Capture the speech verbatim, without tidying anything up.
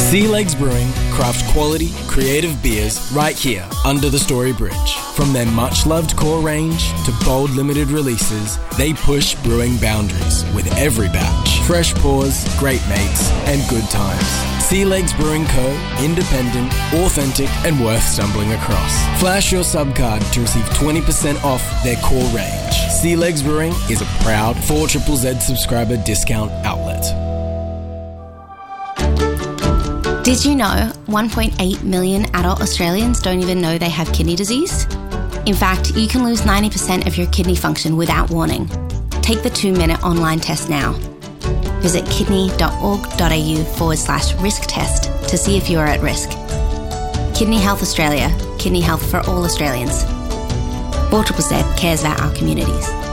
Sea Legs Brewing craft quality, creative beers right here under the Story Bridge. From their much-loved core range to bold limited releases, they push brewing boundaries with every batch. Fresh pours, great mates, and good times. Sea Legs Brewing Co. Independent, authentic, and worth stumbling across. Flash your sub card to receive twenty percent off their core range. Sea Legs Brewing is a proud four Z Z Z subscriber discount outlet. Did you know one point eight million adult Australians don't even know they have kidney disease? In fact, you can lose ninety percent of your kidney function without warning. Take the two-minute online test now. Visit kidney.org.au forward slash risk test to see if you are at risk. Kidney Health Australia. Kidney health for all Australians. four Z Z Z cares about our communities.